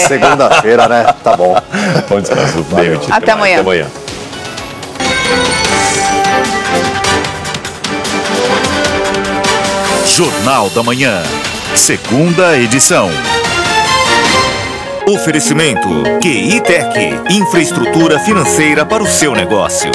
Segunda-feira, né? Tá bom. Bom descanso, David. Até amanhã. Até amanhã. Jornal da Manhã, segunda edição. Oferecimento QI Tech, infraestrutura financeira para o seu negócio.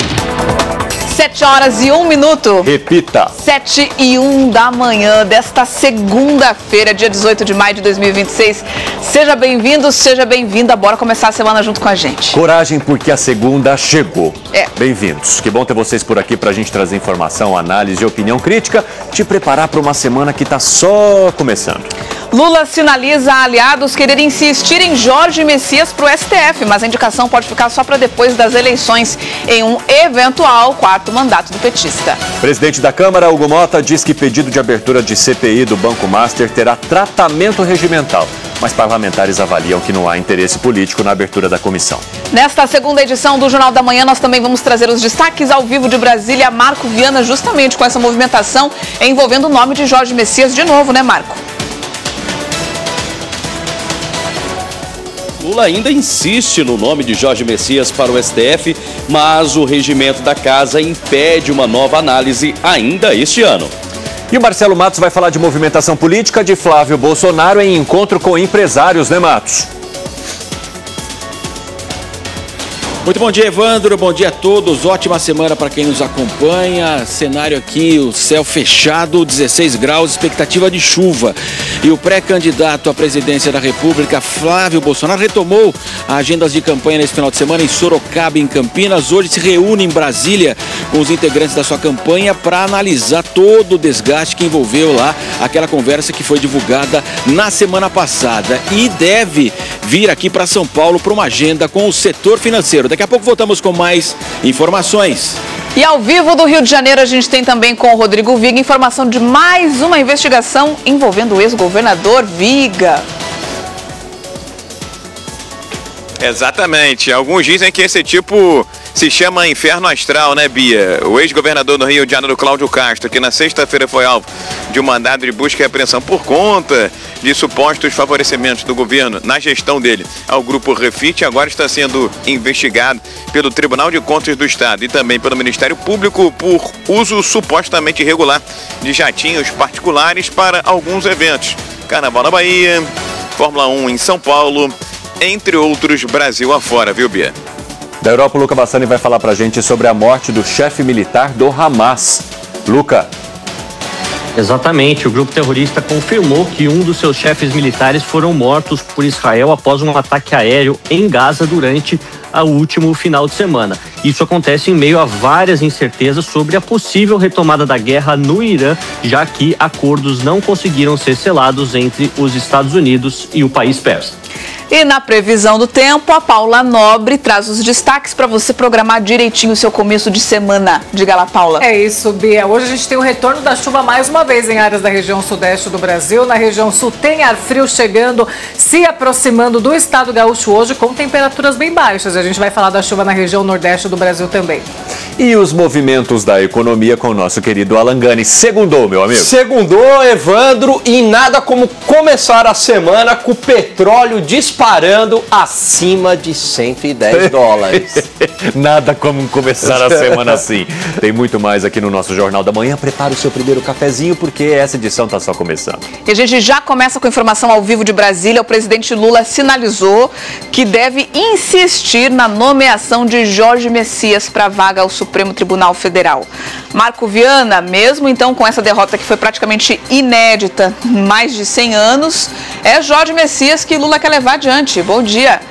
7h01. Repita. 7h01 da manhã desta segunda-feira, dia 18 de maio de 2026. Seja bem-vindo, seja bem-vinda. Bora começar a semana junto com a gente. Coragem, porque a segunda chegou. É. Bem-vindos. Que bom ter vocês por aqui pra gente trazer informação, análise e opinião crítica, te preparar para uma semana que tá só começando. Lula sinaliza a aliados querer insistir em Jorge Messias para o STF, mas a indicação pode ficar só para depois das eleições, em um eventual quarto mandato do petista. Presidente da Câmara, Hugo Mota, diz que pedido de abertura de CPI do Banco Master terá tratamento regimental, mas parlamentares avaliam que não há interesse político na abertura da comissão. Nesta segunda edição do Jornal da Manhã, nós também vamos trazer os destaques ao vivo de Brasília. Marco Viana, justamente com essa movimentação envolvendo o nome de Jorge Messias de novo, né, Marco? Lula ainda insiste no nome de Jorge Messias para o STF, mas o regimento da casa impede uma nova análise ainda este ano. E o Marcelo Matos vai falar de movimentação política de Flávio Bolsonaro em encontro com empresários, né, Matos? Muito bom dia, Evandro. Bom dia a todos. Ótima semana para quem nos acompanha. Cenário aqui, o céu fechado, 16 graus, expectativa de chuva. E o pré-candidato à presidência da República, Flávio Bolsonaro, retomou as agendas de campanha nesse final de semana em Sorocaba, em Campinas. Hoje se reúne em Brasília com os integrantes da sua campanha para analisar todo o desgaste que envolveu lá aquela conversa que foi divulgada na semana passada. E deve vir aqui para São Paulo para uma agenda com o setor financeiro. Daqui a pouco voltamos com mais informações. E ao vivo do Rio de Janeiro, a gente tem também com o Rodrigo Viga informação de mais uma investigação envolvendo o ex-governador Viga. Exatamente. Alguns dizem que esse tipo se chama inferno astral, né, Bia? O ex-governador do Rio de Janeiro, Cláudio Castro, que na sexta-feira foi alvo de um mandado de busca e apreensão por conta de supostos favorecimentos do governo na gestão dele ao Grupo Refit, agora está sendo investigado pelo Tribunal de Contas do Estado e também pelo Ministério Público por uso supostamente irregular de jatinhos particulares para alguns eventos. Carnaval na Bahia, Fórmula 1 em São Paulo, entre outros, Brasil afora, viu, Bia? Da Europa, o Luca Bassani vai falar pra gente sobre a morte do chefe militar do Hamas. Luca. Exatamente, o grupo terrorista confirmou que um dos seus chefes militares foram mortos por Israel após um ataque aéreo em Gaza durante o último final de semana. Isso acontece em meio a várias incertezas sobre a possível retomada da guerra no Irã, já que acordos não conseguiram ser selados entre os Estados Unidos e o país persa. E na previsão do tempo, a Paula Nobre traz os destaques para você programar direitinho o seu começo de semana. Diga lá, Paula. É isso, Bia. Hoje a gente tem o retorno da chuva mais uma vez em áreas da região sudeste do Brasil. Na região sul tem ar frio chegando, se aproximando do estado gaúcho hoje com temperaturas bem baixas. A gente vai falar da chuva na região nordeste do Brasil também. E os movimentos da economia com o nosso querido Alan Gani. Segundou, meu amigo. Segundou, Evandro, e nada como começar a semana com o petróleo disparando acima de $110. Nada como começar a semana assim. Tem muito mais aqui no nosso Jornal da Manhã. Prepare o seu primeiro cafezinho, porque essa edição está só começando. E a gente já começa com informação ao vivo de Brasília. O presidente Lula sinalizou que deve insistir na nomeação de Jorge Messias para a vaga ao Supremo Tribunal Federal. Marco Viana, mesmo então com essa derrota que foi praticamente inédita, mais de 100 anos, é Jorge Messias que Lula quer levar adiante. Bom dia.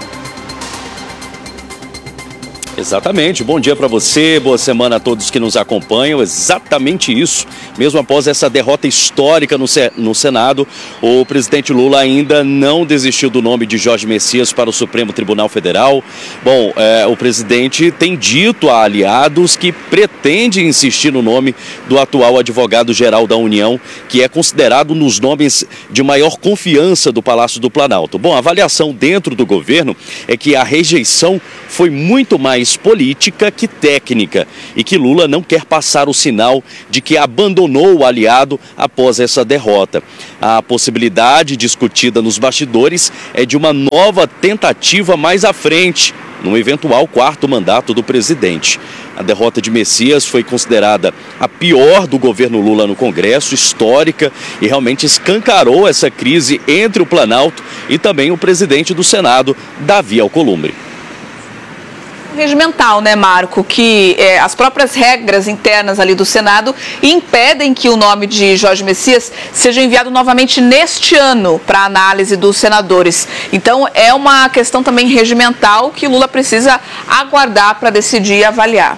Exatamente, bom dia para você, boa semana a todos que nos acompanham, exatamente isso. Mesmo após essa derrota histórica no Senado, o presidente Lula ainda não desistiu do nome de Jorge Messias para o Supremo Tribunal Federal. Bom, o presidente tem dito a aliados que pretende insistir no nome do atual advogado-geral da União, que é considerado um dos nomes de maior confiança do Palácio do Planalto. Bom, a avaliação dentro do governo é que a rejeição foi muito mais mais política que técnica e que Lula não quer passar o sinal de que abandonou o aliado após essa derrota. A possibilidade discutida nos bastidores é de uma nova tentativa mais à frente, num eventual quarto mandato do presidente. A derrota de Messias foi considerada a pior do governo Lula no Congresso, histórica, e realmente escancarou essa crise entre o Planalto e também o presidente do Senado, Davi Alcolumbre. Regimental, né, Marco, que as próprias regras internas ali do Senado impedem que o nome de Jorge Messias seja enviado novamente neste ano para análise dos senadores. Então, é uma questão também regimental que Lula precisa aguardar para decidir e avaliar.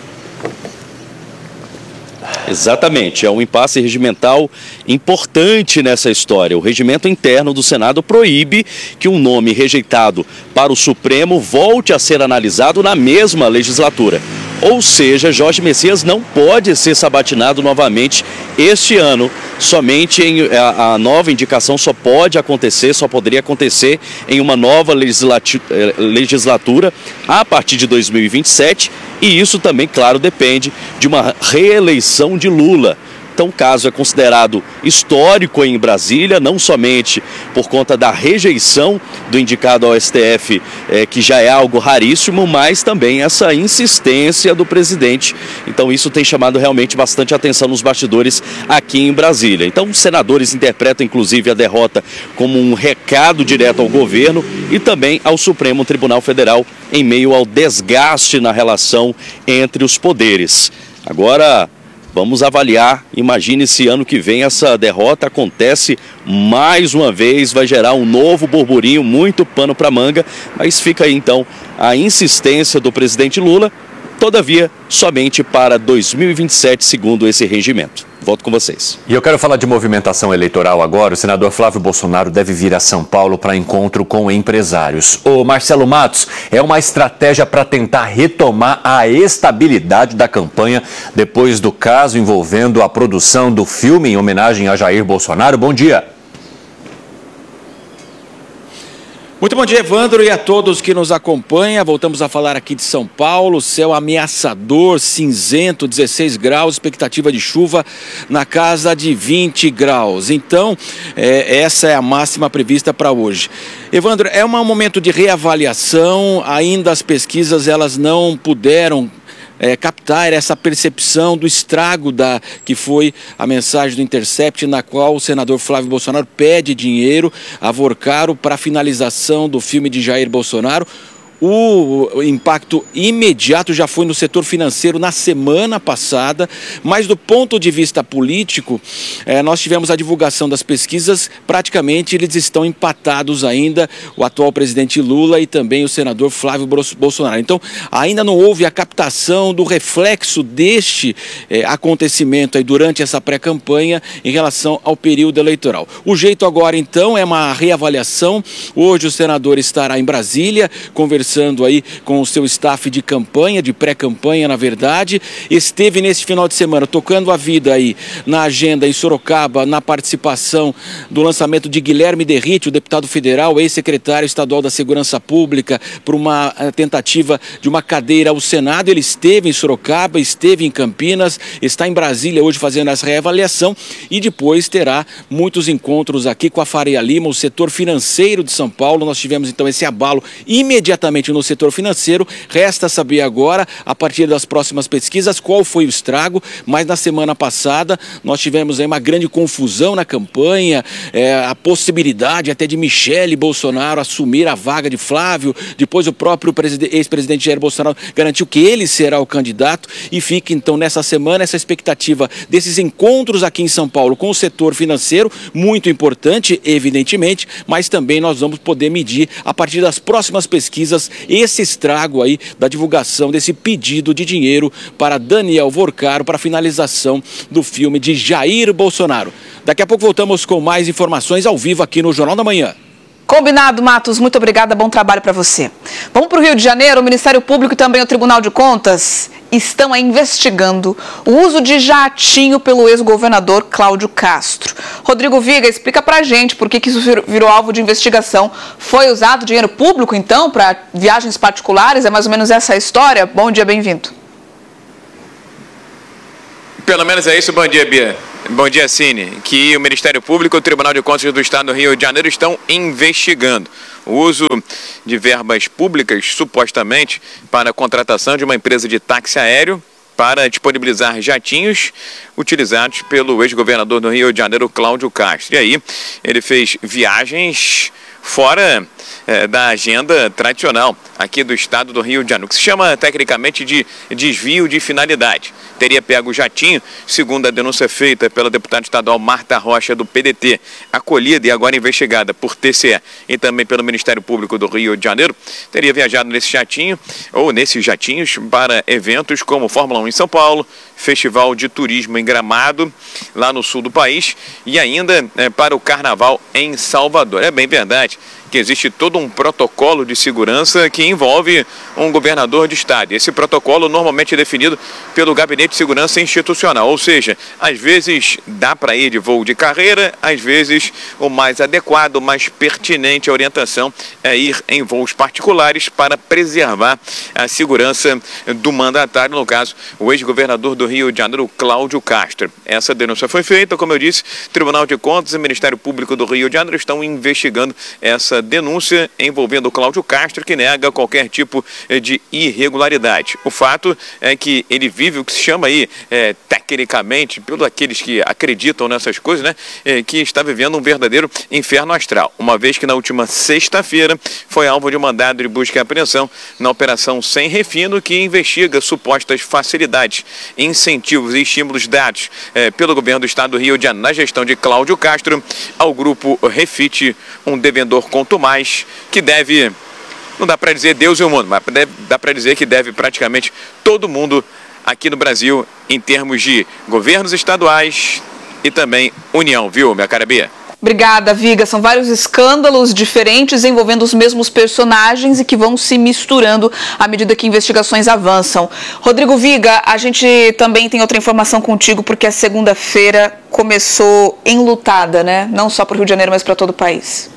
Exatamente, é um impasse regimental importante nessa história. O regimento interno do Senado proíbe que um nome rejeitado para o Supremo volte a ser analisado na mesma legislatura. Ou seja, Jorge Messias não pode ser sabatinado novamente este ano. Somente a nova indicação só poderia acontecer em uma nova legislatura a partir de 2027. E isso também, claro, depende de uma reeleição de Lula. Então o caso é considerado histórico em Brasília, não somente por conta da rejeição do indicado ao STF, que já é algo raríssimo, mas também essa insistência do presidente. Então isso tem chamado realmente bastante atenção nos bastidores aqui em Brasília. Então os senadores interpretam inclusive a derrota como um recado direto ao governo e também ao Supremo Tribunal Federal em meio ao desgaste na relação entre os poderes. Agora, vamos avaliar, imagine se ano que vem essa derrota acontece mais uma vez, vai gerar um novo burburinho, muito pano para manga, mas fica aí então a insistência do presidente Lula, todavia somente para 2027, segundo esse regimento. Volto com vocês. E eu quero falar de movimentação eleitoral agora. O senador Flávio Bolsonaro deve vir a São Paulo para encontro com empresários. O Marcelo Matos, é uma estratégia para tentar retomar a estabilidade da campanha depois do caso envolvendo a produção do filme em homenagem a Jair Bolsonaro. Bom dia. Muito bom dia, Evandro, e a todos que nos acompanham. Voltamos a falar aqui de São Paulo, céu ameaçador, cinzento, 16 graus, expectativa de chuva na casa de 20 graus. Então, essa é a máxima prevista para hoje. Evandro, é um momento de reavaliação, ainda as pesquisas elas não puderam captar essa percepção do estrago que foi a mensagem do Intercept, na qual o senador Flávio Bolsonaro pede dinheiro a Vorcaro para a finalização do filme de Jair Bolsonaro. O impacto imediato já foi no setor financeiro na semana passada, mas do ponto de vista político, nós tivemos a divulgação das pesquisas, praticamente eles estão empatados ainda, o atual presidente Lula e também o senador Flávio Bolsonaro. Então, ainda não houve a captação do reflexo deste acontecimento aí durante essa pré-campanha em relação ao período eleitoral. O jeito agora, então, é uma reavaliação. Hoje o senador estará em Brasília, conversando aí com o seu staff de campanha, de pré-campanha, na verdade. Esteve nesse final de semana tocando a vida aí na agenda em Sorocaba, na participação do lançamento de Guilherme Derrite, o deputado federal, ex-secretário estadual da Segurança Pública, por uma tentativa de uma cadeira ao Senado. Ele esteve em Sorocaba, esteve em Campinas, está em Brasília hoje fazendo essa reavaliação e depois terá muitos encontros aqui com a Faria Lima, o setor financeiro de São Paulo. Nós tivemos então esse abalo imediatamente no setor financeiro. Resta saber agora, a partir das próximas pesquisas, qual foi o estrago, mas na semana passada nós tivemos aí uma grande confusão na campanha, a possibilidade até de Michele Bolsonaro assumir a vaga de Flávio, depois o próprio ex-presidente Jair Bolsonaro garantiu que ele será o candidato e fica então nessa semana essa expectativa desses encontros aqui em São Paulo com o setor financeiro, muito importante, evidentemente, mas também nós vamos poder medir a partir das próximas pesquisas esse estrago aí da divulgação desse pedido de dinheiro para Daniel Vorcaro para a finalização do filme de Jair Bolsonaro. Daqui a pouco voltamos com mais informações ao vivo aqui no Jornal da Manhã. Combinado, Matos. Muito obrigada. Bom trabalho para você. Vamos para o Rio de Janeiro. O Ministério Público e também o Tribunal de Contas estão investigando o uso de jatinho pelo ex-governador Cláudio Castro. Rodrigo Viga, explica pra gente por que isso virou alvo de investigação. Foi usado dinheiro público, então, para viagens particulares? É mais ou menos essa a história? Bom dia, bem-vindo. Pelo menos é isso. Bom dia, Bia. Bom dia, Cine. Que o Ministério Público e o Tribunal de Contas do Estado do Rio de Janeiro estão investigando o uso de verbas públicas, supostamente, para a contratação de uma empresa de táxi aéreo para disponibilizar jatinhos utilizados pelo ex-governador do Rio de Janeiro, Cláudio Castro. E aí, ele fez viagens fora da agenda tradicional aqui do estado do Rio de Janeiro, que se chama tecnicamente de desvio de finalidade. Teria pego o jatinho, segundo a denúncia feita pela deputada estadual Marta Rocha, do PDT, acolhida e agora investigada por TCE e também pelo Ministério Público do Rio de Janeiro, teria viajado nesse jatinho, ou nesses jatinhos, para eventos como Fórmula 1 em São Paulo, Festival de Turismo em Gramado, lá no sul do país, e ainda para o Carnaval em Salvador. É bem verdade que existe todo um protocolo de segurança que envolve um governador de estado. Esse protocolo normalmente é definido pelo Gabinete de Segurança Institucional, ou seja, às vezes dá para ir de voo de carreira, às vezes o mais adequado, o mais pertinente, a orientação é ir em voos particulares para preservar a segurança do mandatário, no caso, o ex-governador do Rio de Janeiro, Cláudio Castro. Essa denúncia foi feita, como eu disse, Tribunal de Contas e Ministério Público do Rio de Janeiro estão investigando essa denúncia envolvendo o Cláudio Castro, que nega qualquer tipo de irregularidade. O fato é que ele vive o que se chama aí, tecnicamente, pelos aqueles que acreditam nessas coisas, né, que está vivendo um verdadeiro inferno astral, uma vez que na última sexta-feira foi alvo de um mandado de busca e apreensão na Operação Sem Refino, que investiga supostas facilidades, incentivos e estímulos dados pelo governo do estado do Rio de Janeiro na gestão de Cláudio Castro ao grupo Refit, um devendor contumaz que deve, não dá para dizer Deus e o mundo, mas dá para dizer que deve praticamente todo mundo aqui no Brasil em termos de governos estaduais e também União, viu, minha cara Bia? Obrigada, Viga. São vários escândalos diferentes envolvendo os mesmos personagens e que vão se misturando à medida que investigações avançam. Rodrigo Viga, a gente também tem outra informação contigo, porque a segunda-feira começou enlutada, né? Não só para o Rio de Janeiro, mas para todo o país.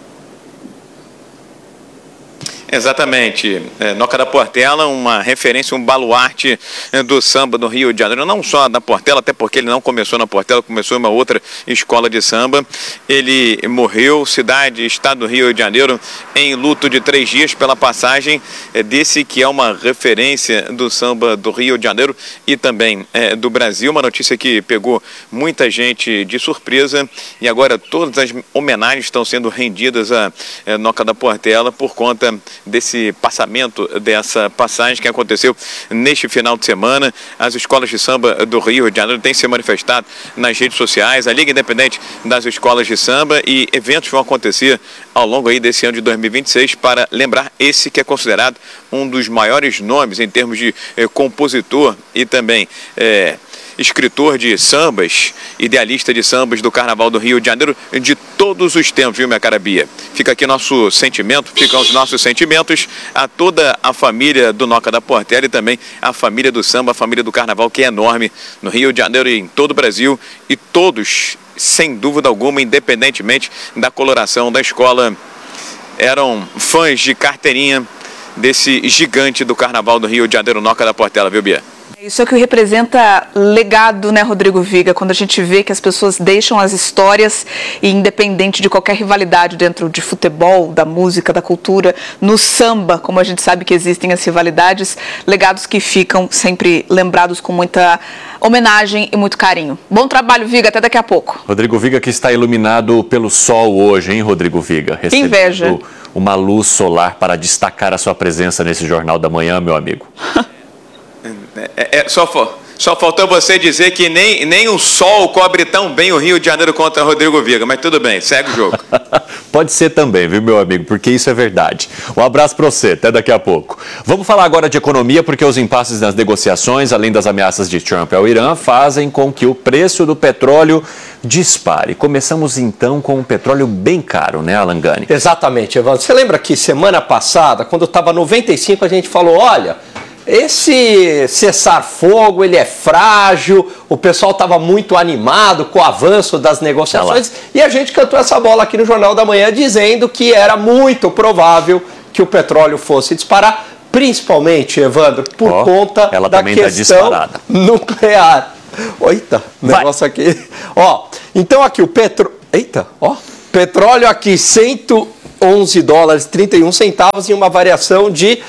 Exatamente. Noca da Portela, uma referência, um baluarte do samba do Rio de Janeiro. Não só da Portela, até porque ele não começou na Portela, começou em uma outra escola de samba. Ele morreu, estado do Rio de Janeiro, em luto de 3 dias pela passagem desse que é uma referência do samba do Rio de Janeiro e também do Brasil. Uma notícia que pegou muita gente de surpresa e agora todas as homenagens estão sendo rendidas a Noca da Portela por conta desse passamento, dessa passagem que aconteceu neste final de semana. As escolas de samba do Rio de Janeiro têm se manifestado nas redes sociais, a Liga Independente das Escolas de Samba, e eventos vão acontecer ao longo aí desse ano de 2026 para lembrar esse que é considerado um dos maiores nomes em termos de compositor e também escritor de sambas, idealista de sambas do Carnaval do Rio de Janeiro de todos os tempos, viu, minha cara Bia? Fica aqui nosso sentimento, ficam os nossos sentimentos a toda a família do Noca da Portela e também a família do samba, a família do Carnaval, que é enorme no Rio de Janeiro e em todo o Brasil, e todos, sem dúvida alguma, independentemente da coloração da escola, eram fãs de carteirinha desse gigante do Carnaval do Rio de Janeiro, Noca da Portela, viu, Bia? Isso é o que representa legado, né, Rodrigo Viga? Quando a gente vê que as pessoas deixam as histórias, e independente de qualquer rivalidade dentro de futebol, da música, da cultura, no samba, como a gente sabe que existem as rivalidades, legados que ficam sempre lembrados com muita homenagem e muito carinho. Bom trabalho, Viga, até daqui a pouco. Rodrigo Viga, que está iluminado pelo sol hoje, hein, Rodrigo Viga? Recebendo inveja. Uma luz solar para destacar a sua presença nesse Jornal da Manhã, meu amigo. Só faltou você dizer que nem o sol cobre tão bem o Rio de Janeiro contra Rodrigo Viga, mas tudo bem, segue o jogo. Pode ser também, viu, meu amigo, porque isso é verdade. Um abraço para você, até daqui a pouco. Vamos falar agora de economia, porque os impasses nas negociações, além das ameaças de Trump ao Irã, fazem com que o preço do petróleo dispare. Começamos então com um petróleo bem caro, né, Alan Gani? Exatamente, Evandro. Você lembra que semana passada, quando estava 95, a gente falou, olha, esse cessar-fogo, ele é frágil, o pessoal estava muito animado com o avanço das negociações e a gente cantou essa bola aqui no Jornal da Manhã dizendo que era muito provável que o petróleo fosse disparar, principalmente, Evandro, por conta da questão nuclear. Eita, negócio aqui. Então aqui o petróleo aqui, 111 dólares 31 centavos em uma variação de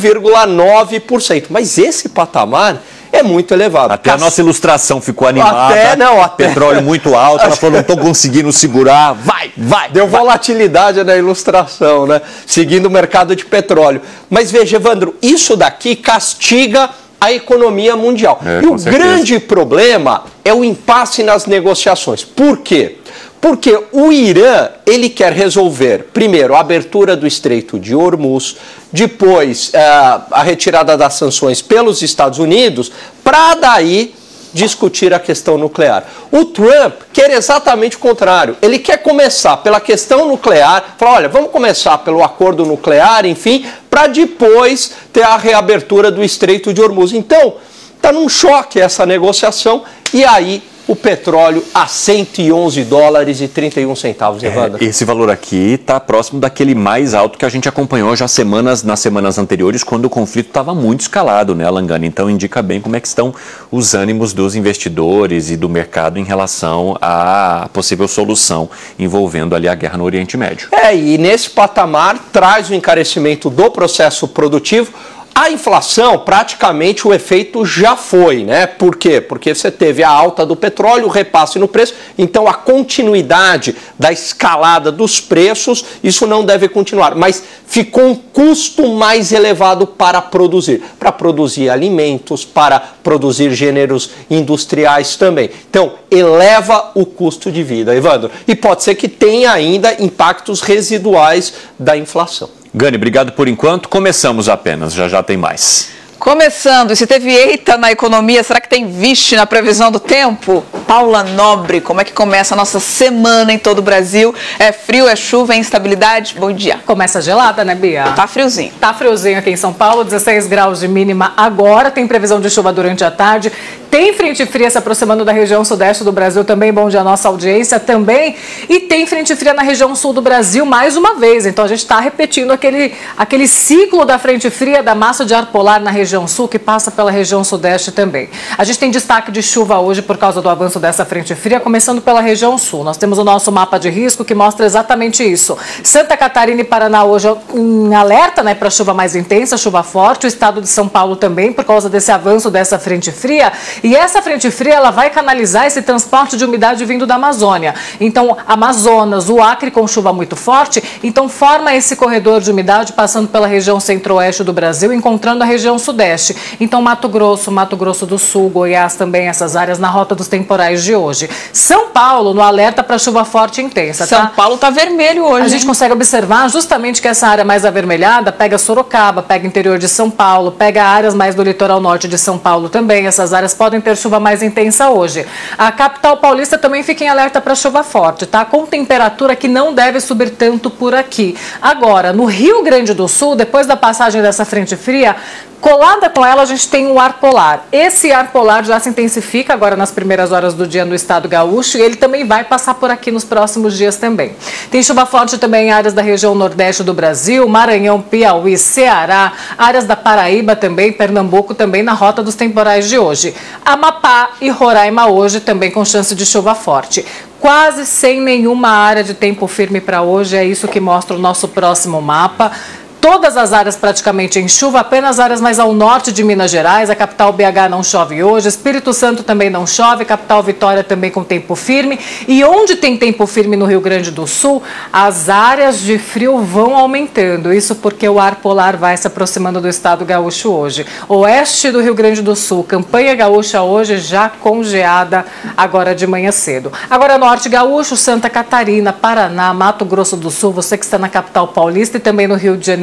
1,9%. Mas esse patamar é muito elevado. Até a nossa ilustração ficou animada. Petróleo muito alto, ela falou, não estou conseguindo segurar, vai. Deu volatilidade na ilustração, né? Seguindo o mercado de petróleo. Mas veja, Evandro, isso daqui castiga a economia mundial. E o grande problema é o impasse nas negociações. Por quê? Porque o Irã, ele quer resolver, primeiro, a abertura do Estreito de Hormuz, depois a retirada das sanções pelos Estados Unidos, para daí discutir a questão nuclear. O Trump quer exatamente o contrário. Ele quer começar pela questão nuclear, falar, olha, vamos começar pelo acordo nuclear, enfim, para depois ter a reabertura do Estreito de Hormuz. Então, está num choque essa negociação e aí o petróleo a 111 dólares e 31 centavos, Evandro. Esse valor aqui está próximo daquele mais alto que a gente acompanhou já nas semanas anteriores, quando o conflito estava muito escalado, né, Langani? Então indica bem como é que estão os ânimos dos investidores e do mercado em relação à possível solução envolvendo ali a guerra no Oriente Médio. E nesse patamar traz o encarecimento do processo produtivo. A inflação, praticamente o efeito já foi, né? Por quê? Porque você teve a alta do petróleo, o repasse no preço, então a continuidade da escalada dos preços, isso não deve continuar, mas ficou um custo mais elevado para produzir alimentos, para produzir gêneros industriais também. Então, eleva o custo de vida, Evandro. E pode ser que tenha ainda impactos residuais da inflação. Gani, obrigado por enquanto. Começamos apenas, já tem mais. Começando, e se teve eita na economia, será que tem vixe na previsão do tempo? Paula Nobre, como é que começa a nossa semana em todo o Brasil? É frio, é chuva, é instabilidade? Bom dia. Começa gelada, né, Bia? Tá friozinho. Tá friozinho aqui em São Paulo, 16 graus de mínima agora, tem previsão de chuva durante a tarde, tem frente fria se aproximando da região sudeste do Brasil também, bom dia à nossa audiência também, e tem frente fria na região sul do Brasil mais uma vez, então a gente está repetindo aquele ciclo da frente fria da massa de ar polar na região sul que passa pela região sudeste também. A gente tem destaque de chuva hoje por causa do avanço dessa frente fria, começando pela região sul. Nós temos o nosso mapa de risco que mostra exatamente isso. Santa Catarina e Paraná hoje em alerta, né, para chuva mais intensa, chuva forte. O estado de São Paulo também, por causa desse avanço dessa frente fria. E essa frente fria, ela vai canalizar esse transporte de umidade vindo da Amazônia. Então, Amazonas, o Acre com chuva muito forte, então forma esse corredor de umidade passando pela região centro-oeste do Brasil, encontrando a região sudeste. Então, Mato Grosso do Sul, Goiás também, essas áreas na rota dos temporais de hoje. São Paulo, no alerta para chuva forte e intensa. São Paulo está vermelho hoje. A gente consegue observar justamente que essa área mais avermelhada pega Sorocaba, pega interior de São Paulo, pega áreas mais do litoral norte de São Paulo também. Essas áreas podem ter chuva mais intensa hoje. A capital paulista também fica em alerta para chuva forte, tá? Com temperatura que não deve subir tanto por aqui. Agora, no Rio Grande do Sul, depois da passagem dessa frente fria, colada com ela, a gente tem um ar polar. Esse ar polar já se intensifica agora nas primeiras horas do dia no estado gaúcho e ele também vai passar por aqui nos próximos dias também. Tem chuva forte também em áreas da região nordeste do Brasil, Maranhão, Piauí, Ceará, áreas da Paraíba também, Pernambuco também na rota dos temporais de hoje. Amapá e Roraima hoje também com chance de chuva forte. Quase sem nenhuma área de tempo firme para hoje, é isso que mostra o nosso próximo mapa. Todas as áreas praticamente em chuva, apenas áreas mais ao norte de Minas Gerais, a capital BH não chove hoje, Espírito Santo também não chove, capital Vitória também com tempo firme. E onde tem tempo firme no Rio Grande do Sul, as áreas de frio vão aumentando. Isso porque o ar polar vai se aproximando do estado gaúcho hoje. Oeste do Rio Grande do Sul, campanha gaúcha hoje já congeada agora de manhã cedo. Agora norte gaúcho, Santa Catarina, Paraná, Mato Grosso do Sul, você que está na capital paulista e também no Rio de Janeiro,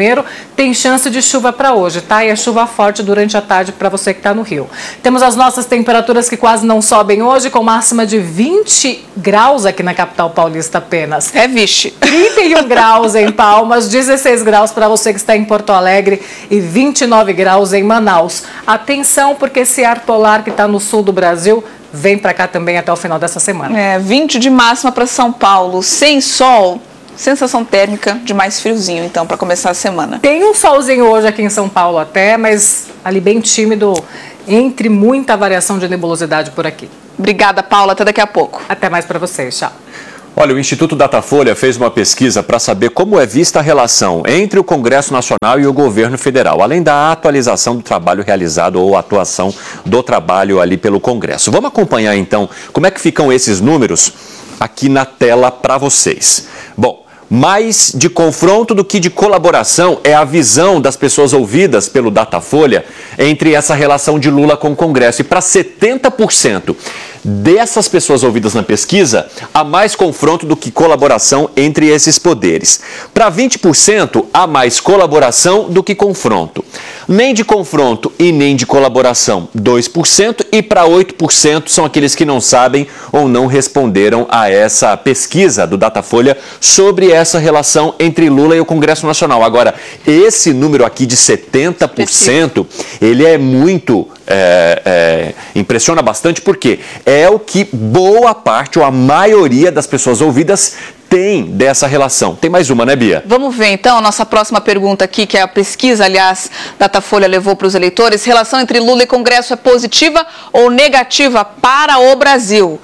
janeiro, tem chance de chuva para hoje, tá? E é chuva forte durante a tarde para você que está no Rio. Temos as nossas temperaturas que quase não sobem hoje, com máxima de 20 graus aqui na capital paulista apenas. É, vixe. 31 graus em Palmas, 16 graus para você que está em Porto Alegre e 29 graus em Manaus. Atenção, porque esse ar polar que está no sul do Brasil vem para cá também até o final dessa semana. 20 de máxima para São Paulo, sem sol, sensação térmica de mais friozinho, então, para começar a semana. Tem um solzinho hoje aqui em São Paulo até, mas ali bem tímido, entre muita variação de nebulosidade por aqui. Obrigada, Paula. Até daqui a pouco. Até mais para vocês. Tchau. Olha, o Instituto Datafolha fez uma pesquisa para saber como é vista a relação entre o Congresso Nacional e o governo federal, além da atualização do trabalho realizado ou atuação do trabalho ali pelo Congresso. Vamos acompanhar então como é que ficam esses números aqui na tela para vocês. Bom, mais de confronto do que de colaboração é a visão das pessoas ouvidas pelo Datafolha entre essa relação de Lula com o Congresso. E para 70% dessas pessoas ouvidas na pesquisa, há mais confronto do que colaboração entre esses poderes. Para 20%, há mais colaboração do que confronto. Nem de confronto e nem de colaboração, 2%. E para 8% são aqueles que não sabem ou não responderam a essa pesquisa do Datafolha sobre essa relação entre Lula e o Congresso Nacional. Agora, esse número aqui de 70%, ele é muito... impressiona bastante porque é o que boa parte ou a maioria das pessoas ouvidas tem dessa relação. Tem mais uma, né, Bia? Vamos ver, então, a nossa próxima pergunta aqui, que é a pesquisa, aliás, Datafolha levou para os eleitores. Relação entre Lula e Congresso é positiva ou negativa para o Brasil?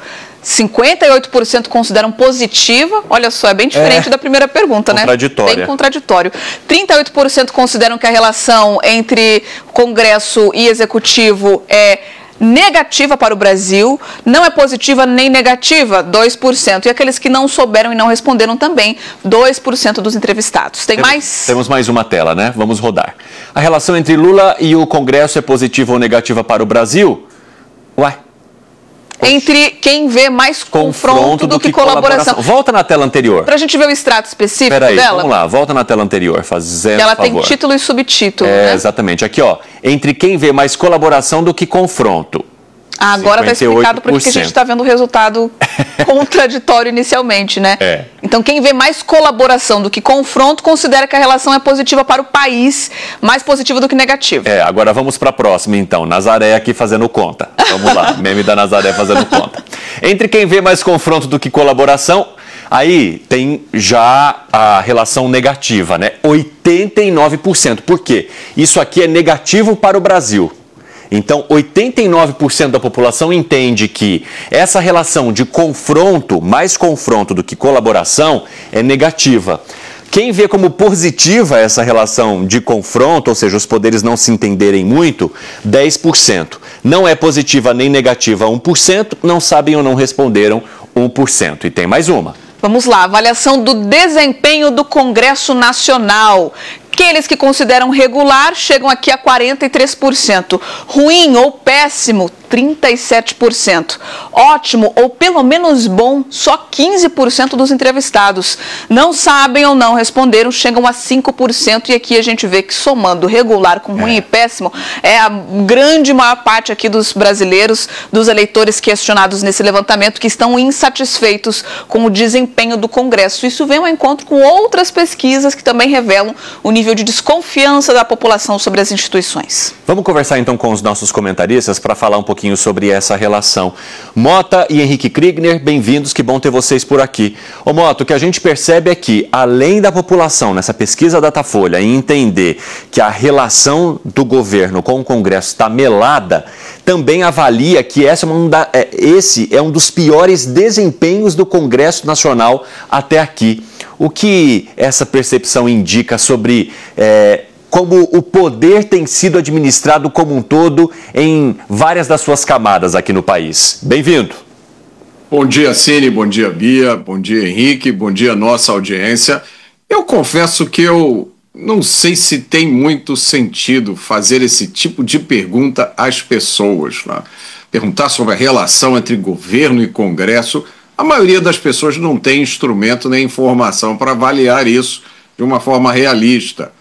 58% consideram positiva, olha só, é bem diferente da primeira pergunta, né? Contraditória. Bem contraditório. 38% consideram que a relação entre Congresso e Executivo é negativa para o Brasil, não é positiva nem negativa, 2%. E aqueles que não souberam e não responderam também, 2% dos entrevistados. Tem mais? Temos mais uma tela, né? Vamos rodar. A relação entre Lula e o Congresso é positiva ou negativa para o Brasil? Ué? Entre quem vê mais confronto do que colaboração. Volta na tela anterior. Para a gente ver o extrato específico dela. vamos lá, volta na tela anterior, fazendo ela favor. Tem título e subtítulo, né? Exatamente. Aqui, ó, entre quem vê mais colaboração do que confronto. Agora está explicado porque a gente está vendo o resultado contraditório inicialmente, né? Então, quem vê mais colaboração do que confronto considera que a relação é positiva para o país, mais positiva do que negativa. Agora vamos para a próxima, então. Nazaré aqui fazendo conta. Vamos lá, meme da Nazaré fazendo conta. Entre quem vê mais confronto do que colaboração, aí tem já a relação negativa, né? 89%. Por quê? Isso aqui é negativo para o Brasil. Então, 89% da população entende que essa relação de confronto, mais confronto do que colaboração, é negativa. Quem vê como positiva essa relação de confronto, ou seja, os poderes não se entenderem muito, 10%. Não é positiva nem negativa, 1%. Não sabem ou não responderam, 1%. E tem mais uma. Vamos lá, avaliação do desempenho do Congresso Nacional. Aqueles que consideram regular chegam aqui a 43%. Ruim ou péssimo, 37%. Ótimo ou pelo menos bom, só 15% dos entrevistados. Não sabem ou não responderam, chegam a 5%. E aqui a gente vê que somando regular com ruim e péssimo, é a grande maior parte aqui dos brasileiros, dos eleitores questionados nesse levantamento, que estão insatisfeitos com o desempenho do Congresso. Isso vem ao encontro com outras pesquisas que também revelam o nível de desconfiança da população sobre as instituições. Vamos conversar então com os nossos comentaristas para falar um pouquinho sobre essa relação. Mota e Henrique Kriegner, bem-vindos, que bom ter vocês por aqui. Ô Mota, o que a gente percebe é que, além da população, nessa pesquisa Datafolha, entender que a relação do governo com o Congresso está melada, também avalia que esse é um dos piores desempenhos do Congresso Nacional até aqui. O que essa percepção indica sobre como o poder tem sido administrado como um todo em várias das suas camadas aqui no país? Bem-vindo. Bom dia, Cine, bom dia, Bia, bom dia, Henrique, bom dia, nossa audiência. Eu confesso que eu não sei se tem muito sentido fazer esse tipo de pergunta às pessoas, né? Perguntar sobre a relação entre governo e Congresso. A maioria das pessoas não tem instrumento nem informação para avaliar isso de uma forma realista.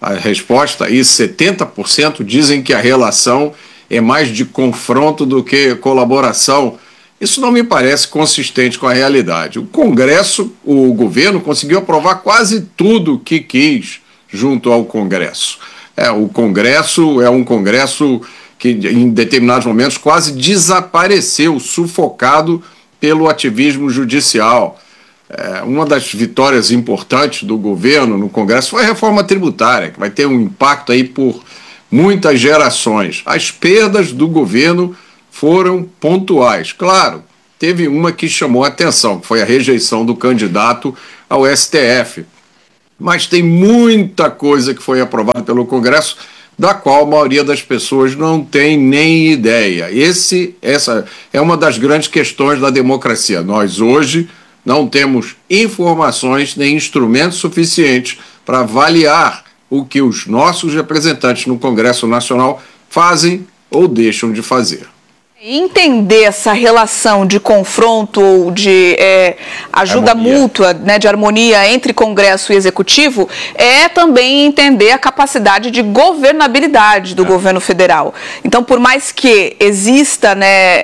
a resposta aí, 70% dizem que a relação é mais de confronto do que colaboração. Isso não me parece consistente com a realidade. O Congresso, o governo conseguiu aprovar quase tudo que quis junto ao Congresso. O Congresso é um Congresso que em determinados momentos quase desapareceu, sufocado pelo ativismo judicial. Uma das vitórias importantes do governo no Congresso foi a reforma tributária, que vai ter um impacto aí por muitas gerações. As perdas do governo foram pontuais. Claro, teve uma que chamou a atenção, que foi a rejeição do candidato ao STF. Mas tem muita coisa que foi aprovada pelo Congresso, da qual a maioria das pessoas não tem nem ideia. Essa é uma das grandes questões da democracia. Nós hoje não temos informações nem instrumentos suficientes para avaliar o que os nossos representantes no Congresso Nacional fazem ou deixam de fazer. Entender essa relação de confronto ou de ajuda mútua, né, de harmonia entre Congresso e Executivo, é também entender a capacidade de governabilidade do governo federal. Então, por mais que existam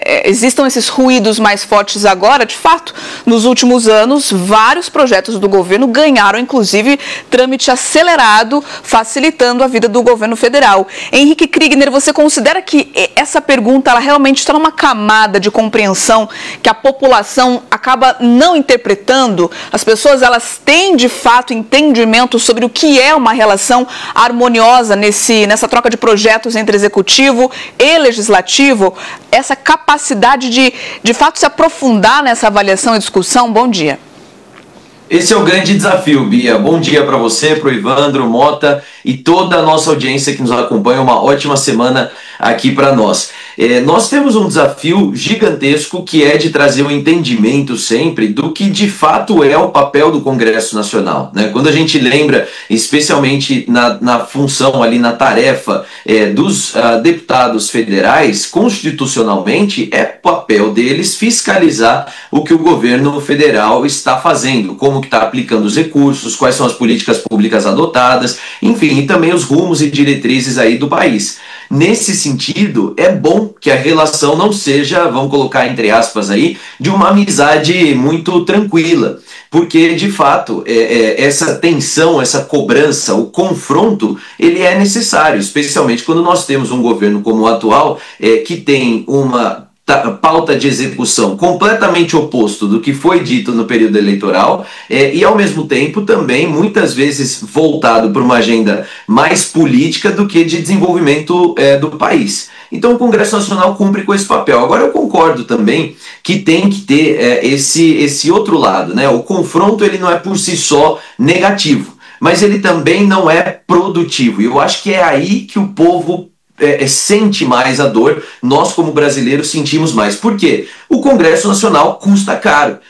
esses ruídos mais fortes agora, de fato, nos últimos anos, vários projetos do governo ganharam, inclusive, trâmite acelerado, facilitando a vida do governo federal. Henrique Kriegner, você considera que essa pergunta ela realmente está numa camada de compreensão que a população acaba não interpretando? As pessoas elas têm de fato entendimento sobre o que é uma relação harmoniosa nessa troca de projetos entre executivo e legislativo? Essa capacidade de fato se aprofundar nessa avaliação e discussão? Bom dia. Esse é o grande desafio, Bia. Bom dia para você, para o Ivandro, Mota e toda a nossa audiência que nos acompanha. Uma ótima semana aqui para nós. Nós temos um desafio gigantesco que é de trazer um entendimento sempre do que de fato é o papel do Congresso Nacional, né? Quando a gente lembra, especialmente na função ali, na tarefa dos deputados federais, constitucionalmente é papel deles fiscalizar o que o governo federal está fazendo, como que está aplicando os recursos, quais são as políticas públicas adotadas, enfim, e também os rumos e diretrizes aí do país. Nesse sentido, é bom que a relação não seja, vamos colocar entre aspas aí, de uma amizade muito tranquila, porque de fato essa tensão, essa cobrança, o confronto, ele é necessário, especialmente quando nós temos um governo como o atual, que tem uma pauta de execução completamente oposto do que foi dito no período eleitoral e ao mesmo tempo também muitas vezes voltado para uma agenda mais política do que de desenvolvimento do país. Então o Congresso Nacional cumpre com esse papel. Agora eu concordo também que tem que ter esse outro lado, né? O confronto ele não é por si só negativo, mas ele também não é produtivo. E eu acho que é aí que o povo sente mais a dor, nós como brasileiros sentimos mais. Por quê? O Congresso Nacional custa caro,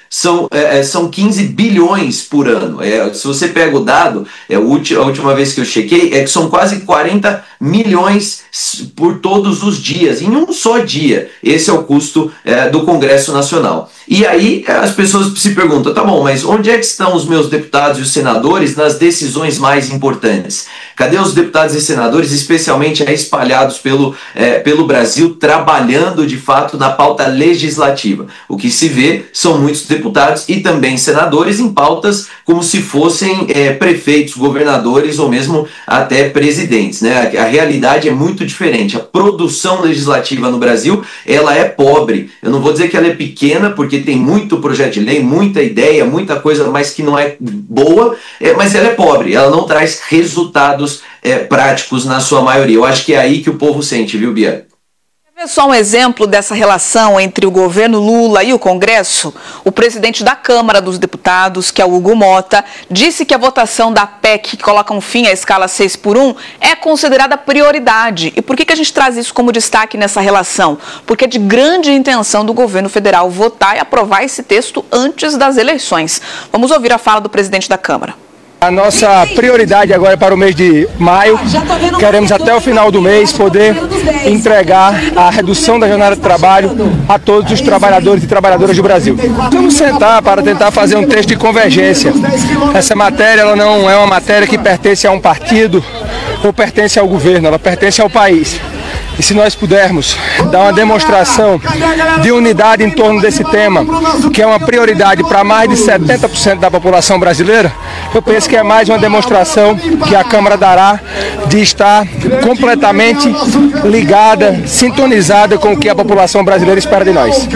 são 15 bilhões por ano. Se você pega o dado, a última vez que eu chequei, que são quase 40 milhões por todos os dias, em um só dia. Esse é o custo do Congresso Nacional. E aí as pessoas se perguntam, tá bom, mas onde é que estão os meus deputados e os senadores nas decisões mais importantes? Cadê os deputados e senadores, especialmente espalhados pelo Brasil, trabalhando de fato na pauta legislativa? O que se vê são muitos deputados e também senadores em pautas como se fossem prefeitos, governadores ou mesmo até presidentes, né? A realidade é muito diferente. A produção legislativa no Brasil, ela é pobre. Eu não vou dizer que ela é pequena, porque tem muito projeto de lei, muita ideia, muita coisa, mas que não é boa, mas ela é pobre, ela não traz resultados práticos na sua maioria. Eu acho que é aí que o povo sente, viu, Bia? Quer ver só um exemplo dessa relação entre o governo Lula e o Congresso? O presidente da Câmara dos Deputados, que é o Hugo Mota, disse que a votação da PEC, que coloca um fim à escala 6x1, é considerada prioridade. E por que a gente traz isso como destaque nessa relação? Porque é de grande intenção do governo federal votar e aprovar esse texto antes das eleições. Vamos ouvir a fala do presidente da Câmara. A nossa prioridade agora é para o mês de maio. Queremos até o final do mês poder entregar a redução da jornada de trabalho a todos os trabalhadores e trabalhadoras do Brasil. Vamos sentar para tentar fazer um texto de convergência. Essa matéria ela não é uma matéria que pertence a um partido ou pertence ao governo, ela pertence ao país. E se nós pudermos dar uma demonstração de unidade em torno desse tema, que é uma prioridade para mais de 70% da população brasileira, eu penso que é mais uma demonstração que a Câmara dará de estar completamente ligada, sintonizada com o que a população brasileira espera de nós.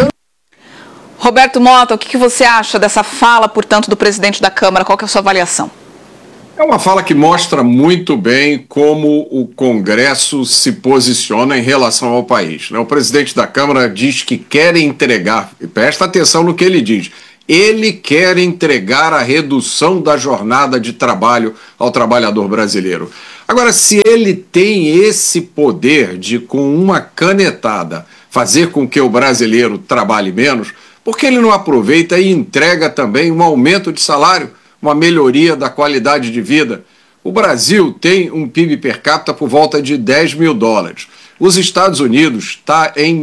Roberto Mota, o que você acha dessa fala, portanto, do presidente da Câmara? Qual que é a sua avaliação? É uma fala que mostra muito bem como o Congresso se posiciona em relação ao país. O presidente da Câmara diz que quer entregar, e presta atenção no que ele diz, ele quer entregar a redução da jornada de trabalho ao trabalhador brasileiro. Agora, se ele tem esse poder de, com uma canetada, fazer com que o brasileiro trabalhe menos, por que ele não aproveita e entrega também um aumento de salário? Uma melhoria da qualidade de vida. O Brasil tem um PIB per capita por volta de 10 mil dólares. Os Estados Unidos está em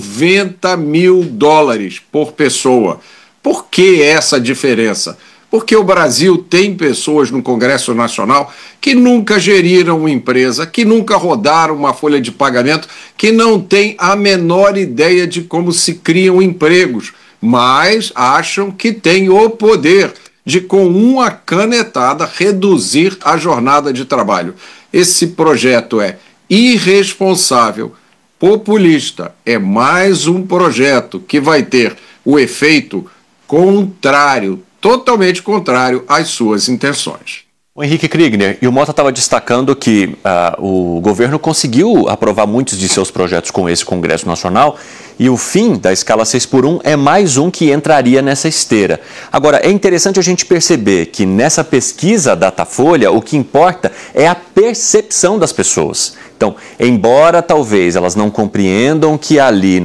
90 mil dólares por pessoa. Por que essa diferença? Porque o Brasil tem pessoas no Congresso Nacional que nunca geriram uma empresa, que nunca rodaram uma folha de pagamento, que não têm a menor ideia de como se criam empregos, mas acham que têm o poder de, com uma canetada, reduzir a jornada de trabalho. Esse projeto é irresponsável, populista, é mais um projeto que vai ter o efeito contrário, totalmente contrário às suas intenções. O Henrique Kriegner, e o Mota estava destacando que o governo conseguiu aprovar muitos de seus projetos com esse Congresso Nacional e o fim da escala 6x1 é mais um que entraria nessa esteira. Agora, é interessante a gente perceber que nessa pesquisa Datafolha, o que importa é a percepção das pessoas. Então, embora talvez elas não compreendam que ali